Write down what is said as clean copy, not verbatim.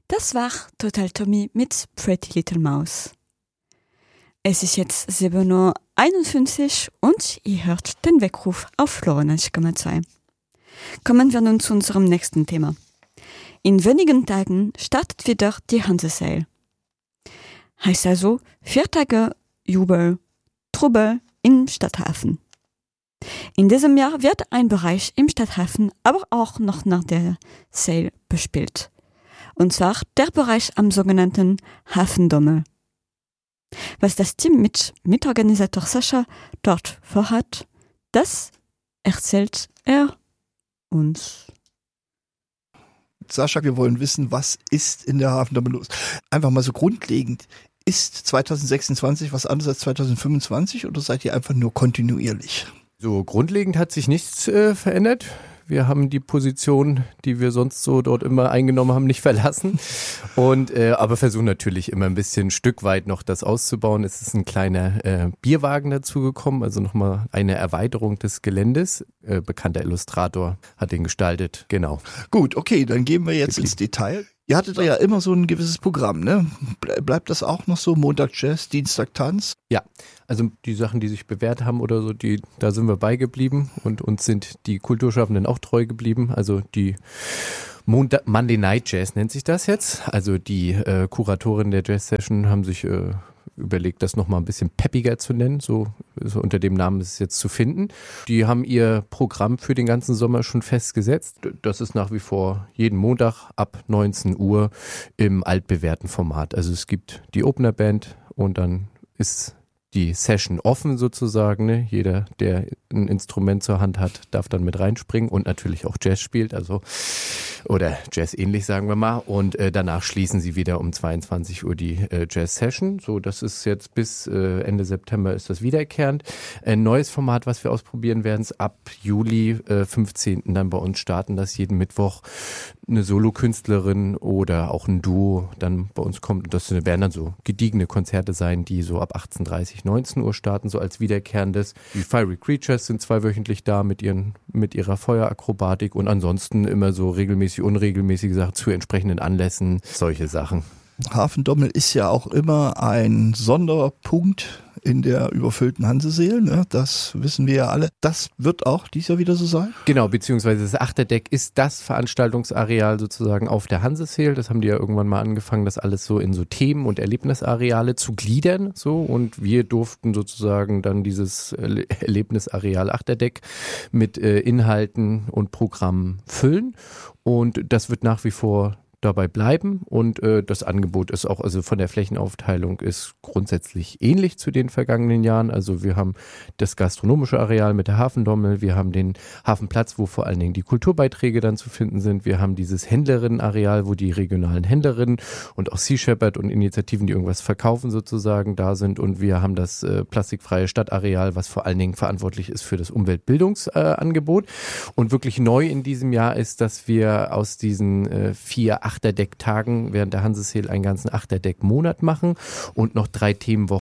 Das war Total Tommy mit Pretty Little Mouse. Es ist jetzt 7:51 Uhr und ihr hört den Weckruf auf 94,2. Kommen wir nun zu unserem nächsten Thema. In wenigen Tagen startet wieder die Hanse-Sale. Heißt also 4 Tage Jubel, Trubel im Stadthafen. In diesem Jahr wird ein Bereich im Stadthafen aber auch noch nach der Sale bespielt. Und zwar der Bereich am sogenannten Hafendommel. Was das Team mit Mitorganisator Sascha dort vorhat, das erzählt er uns. Sascha, wir wollen wissen, was ist in der Hafendommel los? Einfach mal so grundlegend. Ist 2026 was anderes als 2025 oder seid ihr einfach nur kontinuierlich? So grundlegend hat sich nichts verändert. Wir haben die Position, die wir sonst so dort immer eingenommen haben, nicht verlassen. Und aber versuchen natürlich immer ein bisschen ein Stück weit noch das auszubauen. Es ist ein kleiner Bierwagen dazugekommen, also nochmal eine Erweiterung des Geländes. Bekannter Illustrator hat den gestaltet, genau. Gut, okay, dann gehen wir jetzt ins Detail. Ihr hattet ja immer so ein gewisses Programm, ne? Bleibt das auch noch so? Montag Jazz, Dienstag Tanz? Ja, also die Sachen, die sich bewährt haben oder so, da sind wir beigeblieben und uns sind die Kulturschaffenden auch treu geblieben. Also die Monday Night Jazz nennt sich das jetzt. Also die Kuratorin der Jazz Session haben sich überlegt, das nochmal ein bisschen peppiger zu nennen, so unter dem Namen ist es jetzt zu finden. Die haben ihr Programm für den ganzen Sommer schon festgesetzt. Das ist nach wie vor jeden Montag ab 19 Uhr im altbewährten Format. Also es gibt die Opener Band und dann ist die Session offen sozusagen, ne? Jeder, der ein Instrument zur Hand hat, darf dann mit reinspringen und natürlich auch Jazz spielt, also oder Jazz ähnlich sagen wir mal und danach schließen sie wieder um 22 Uhr die Jazz-Session. So, das ist jetzt bis Ende September ist das wiederkehrend. Ein neues Format, was wir ausprobieren werden, ist ab Juli 15. dann bei uns starten, dass jeden Mittwoch eine Solokünstlerin oder auch ein Duo dann bei uns kommt. Das werden dann so gediegene Konzerte sein, die so ab 18:30, 19 Uhr starten, so als wiederkehrendes. Die Fiery Creatures sind zweiwöchentlich da mit ihrer Feuerakrobatik und ansonsten immer so regelmäßig, unregelmäßige Sachen zu entsprechenden Anlässen, solche Sachen. Hafendommel ist ja auch immer ein Sonderpunkt in der überfüllten Hanseseele, ne? Das wissen wir ja alle. Das wird auch dieses Jahr wieder so sein? Genau, beziehungsweise das Achterdeck ist das Veranstaltungsareal sozusagen auf der Hanseseele. Das haben die ja irgendwann mal angefangen, das alles so in so Themen- und Erlebnisareale zu gliedern, so. Und wir durften sozusagen dann dieses Erlebnisareal Achterdeck mit Inhalten und Programmen füllen. Und das wird nach wie vor dabei bleiben und das Angebot ist auch, also von der Flächenaufteilung ist grundsätzlich ähnlich zu den vergangenen Jahren. Also wir haben das gastronomische Areal mit der Hafendommel, wir haben den Hafenplatz, wo vor allen Dingen die Kulturbeiträge dann zu finden sind. Wir haben dieses Händlerinnenareal, wo die regionalen Händlerinnen und auch Sea Shepherd und Initiativen, die irgendwas verkaufen sozusagen, da sind. Und wir haben das plastikfreie Stadtareal, was vor allen Dingen verantwortlich ist für das Umweltbildungsangebot. Und wirklich neu in diesem Jahr ist, dass wir aus diesen 4 Achterdeck-Tagen während der Hanseseele einen ganzen Achterdeck-Monat machen und noch 3 Themenwochen